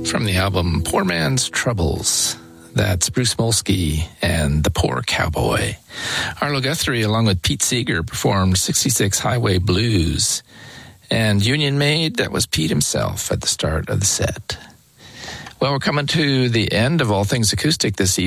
from the album Poor Man's Troubles. That's Bruce Molsky and the Poor Cowboy. Arlo Guthrie, along with Pete Seeger, performed 66 Highway Blues. And Union Made, that was Pete himself at the start of the set. Well, we're coming to the end of All Things Acoustic this evening.